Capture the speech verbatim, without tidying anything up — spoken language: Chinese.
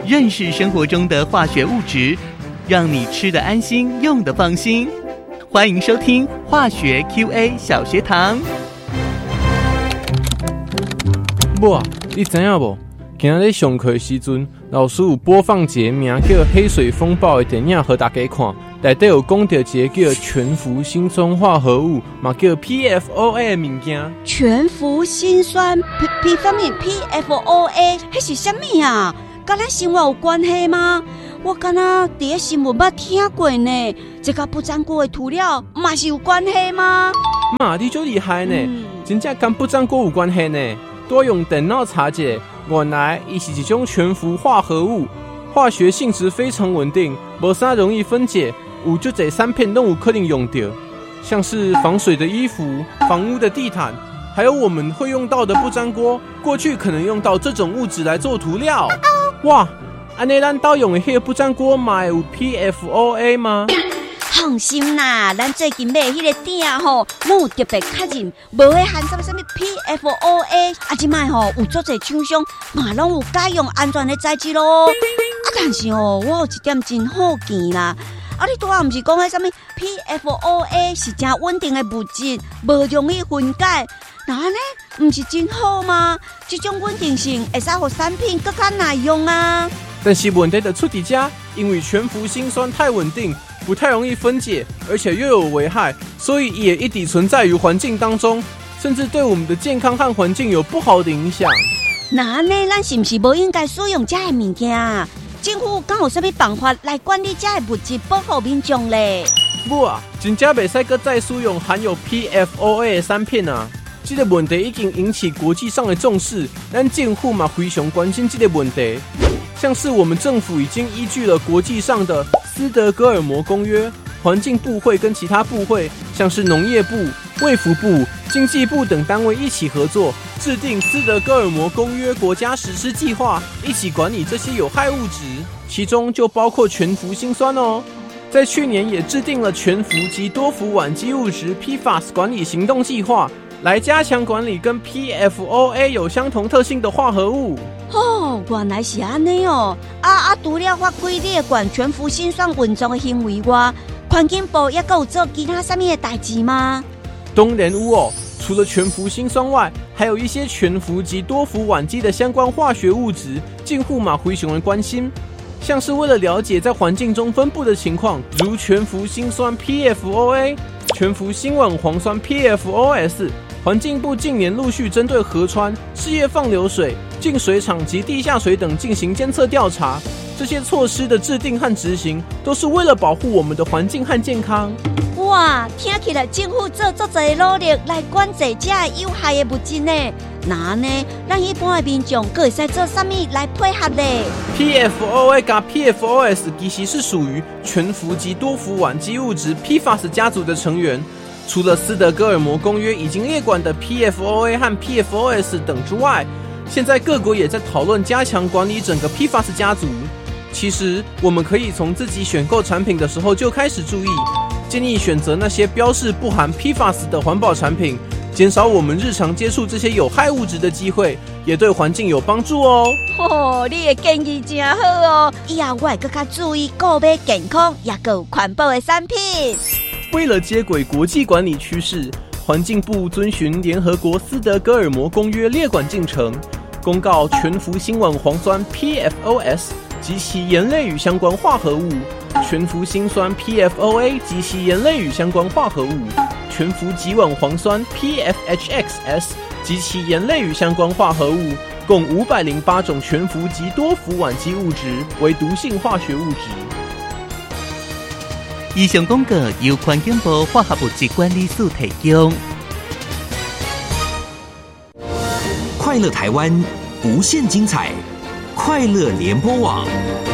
认识生活中的化学物质，让你吃得安心，用得放心。欢迎收听化学 Q A 小学堂。 母啊，你知影无？今仔日上课的时阵，老师有播放一个名叫《黑水风暴》的电影，互大家看。内底有讲到一个叫全氟辛酸化合物，嘛叫 P F O A 的物件。 全氟辛酸 P P 方面 P F O A， 迄是啥物啊？跟咱生活有关系吗？我敢若伫个新闻捌听过呢。这个不粘锅的涂料，嘛是有关系吗？ 妈，你就厉害呢， 嗯、 真正跟不粘锅有关系呢。多用电脑查一下，原来它是一种全氟化合物，化学性质非常稳定，无啥容易分解，有足侪产品都有可能用到，像是防水的衣服、房屋的地毯，还有我们会用到的不粘锅，过去可能用到这种物质来做涂料。哇，安尼咱倒用的迄个不粘锅嘛有 P F O A 吗？ 放心啦，咱最近买迄个鼎吼，拢有特别确认，无会含什么什么 P F O A， 啊，即摆吼有足侪厂商嘛拢有改用安全的材质咯。啊，但是哦，我有一点真好奇啦，啊，你拄仔毋是讲迄什么 P F O A 是真稳定的物质，无容易分解，那安尼毋是真好吗？这种稳定性会使互产品更加耐用啊。 但是问题就出伫遮，因为全氟辛酸太稳定。不太容易分解，而且又有危害，所以也一直存在于环境当中，甚至对我们的健康和环境有不好的影响。 那呢，咱是不是不应该使用这些物件？政府敢有什么办法来管理这些物质，保护民众嘞？ 不啊，真正袂使搁再使用含有 P F O A 的产品啊！这个问题已经引起国际上的重视，咱政府嘛非常关心这个问题。像是我们政府已经依据了国际上的斯德哥尔摩公约，环境部会跟其他部会，像是农业部、卫福部、经济部等单位一起合作，制定斯德哥尔摩公约国家实施计划，一起管理这些有害物质，其中就包括全氟辛酸哦。在去年也制定了全氟及多氟烷基物质 P F A S 管理行动计划，来加强管理跟 P F O A 有相同特性的化合物。 哦，原来是安尼哦！啊啊，除了法规列管全氟辛酸运作的行为外，环境部也有做其他什么的代志吗？ 当然有哦，除了全氟辛酸外，还有一些全氟及多氟烷基的相关化学物质，政府嘛非常的关心。像是为了了解在环境中分布的情况，如全氟辛酸 P F O A、全氟辛烷磺酸 P F O S。环境部近年陆续针对河川、事业放流水、净水厂及地下水等进行监测调查，这些措施的制定和执行，都是为了保护我们的环境和健康。 哇，听起来政府做足侪努力来管制这有害的物质呢。那呢，咱一般的民众可会使做什么来配合呢 ？P F O A 加 P F O S 其实是属于全氟及多氟烷基物质 P F A S 家族的成员。除了斯德哥尔摩公约已经列管的 P F O A 和 P F O S 等之外，现在各国也在讨论加强管理整个 P F A S 家族。其实我们可以从自己选购产品的时候就开始注意，建议选择那些标示不含 P F A S 的环保产品，减少我们日常接触这些有害物质的机会，也对环境有帮助哦。 哦，你的建议真好哦，以后我会更加注意购买健康也有环保的产品。 为了接轨国际管理趋势，环境部遵循联合国斯德哥尔摩公约列管进程，公告全氟辛烷磺酸 P F O S 及其盐类与相关化合物，全氟辛酸 P F O A 及其盐类与相关化合物，全氟己烷磺酸 P F H X S 及其盐类与相关化合物，共五百零八种全氟及多氟烷基物质为毒性化学物质。 以上广告由环境部化学物质管理署提供。 快乐台湾，无限精彩，快乐联播网。